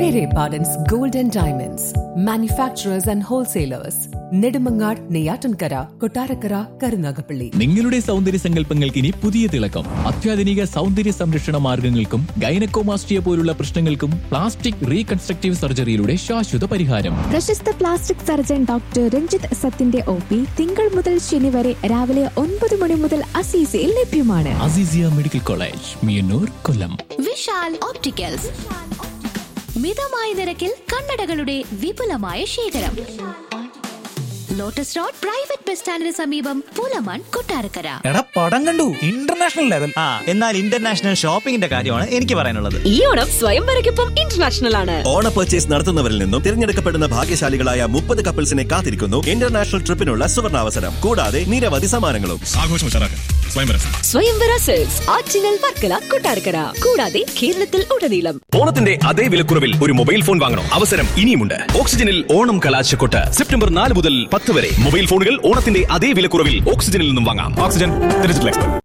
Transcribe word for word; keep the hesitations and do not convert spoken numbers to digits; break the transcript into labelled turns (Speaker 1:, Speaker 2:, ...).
Speaker 1: Pere Pardon's Gold and Diamonds, manufacturers and wholesalers, Nedumangad, Neyyattinkara, Kottarakkara, Karunagappally.
Speaker 2: നിങ്ങളുടെ സൗന്ദര്യ സങ്കല്പങ്ങൾക്ക് ഇനി പുതിയ തിളക്കം. അത്യാധുനിക സൗന്ദര്യ സംരക്ഷണ മാർഗങ്ങൾക്കും ഗൈനക്കോമാസ്റ്റിയ പോലുള്ള പ്രശ്നങ്ങൾക്കും പ്ലാസ്റ്റിക് റീകൺസ്ട്രക്റ്റീവ് സർജറിയിലൂടെ ശാശ്വത പരിഹാരം.
Speaker 3: പ്രശസ്ത plastic surgeon doctor Ranjith സത്തിന്റെ O P തിങ്കൾ മുതൽ ശനി വരെ രാവിലെ ഒൻപത് മണി മുതൽ അസീസിയിൽ ലഭ്യമാണ്.
Speaker 2: അസീസിയ മെഡിക്കൽ കോളേജ്, മിയന്നൂർ, കൊല്ലം.
Speaker 4: വിശാൽ ഓപ്റ്റിക്കൽസ്, മിതമായ നിരക്കിൽ കണ്ണടകളുടെ വിപുലമായ ശേഖരം. ലോട്ടസ് റോഡ് പ്രൈവറ്റ് ബസ് സ്റ്റാൻഡിന് സമീപം, പൂലമാൻ, കൊട്ടാരക്കര.
Speaker 5: എടാ പടം കണ്ടു, ഇന്റർനാഷണൽ ലെവൽ.
Speaker 6: ആ എന്നാൽ ഇന്റർനാഷണൽ ഷോപ്പിംഗിന്റെ കാര്യമാണ് എനിക്ക് പറയാനുള്ളത്.
Speaker 7: ഈ ഓണം സ്വയംവരയ്ക്കൊപ്പം ഇന്റർനാഷണൽ ആണ്.
Speaker 8: ഓണ പർച്ചേസ് നടത്തുന്നവരിൽ നിന്നും തിരഞ്ഞെടുക്കപ്പെടുന്ന ഭാഗ്യശാലികളായ മുപ്പത് കപ്പിൾസിനെ കാത്തിരിക്കുന്നു ഇന്റർനാഷണൽ ട്രിപ്പിനുള്ള സുവർണാവസരം. കൂടാതെ നിരവധി സമ്മാനങ്ങളും.
Speaker 7: സ്വയംവര സെയിൽസ് ആറ്റിങ്ങൽ, വർക്കല, കൊട്ടാരക്കര, കൂടാതെ കേരളത്തിൽ ഉടനീളം.
Speaker 9: ഓണത്തിന്റെ അതേ വിലക്കുറവിൽ ഒരു മൊബൈൽ ഫോൺ വാങ്ങണം. അവസരം ഇനിയുമുണ്ട്. ഓക്സിജനിൽ ഓണം കലാശക്കൊട്ട് സെപ്റ്റംബർ നാല് മുതൽ പത്ത് വരെ. മൊബൈൽ ഫോണുകൾ ഓണത്തിന്റെ അതേ വിലക്കുറവിൽ ഓക്സിജനിൽ നിന്നും വാങ്ങാം. Oxygen digital expert.